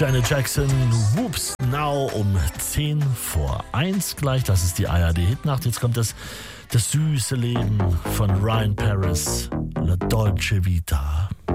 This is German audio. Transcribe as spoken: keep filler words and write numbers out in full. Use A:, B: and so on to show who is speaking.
A: Janet Jackson, Whoops Now um zehn vor eins gleich. Das ist die A R D-Hitnacht. Jetzt kommt das, das süße Leben von Ryan Paris, La Dolce Vita.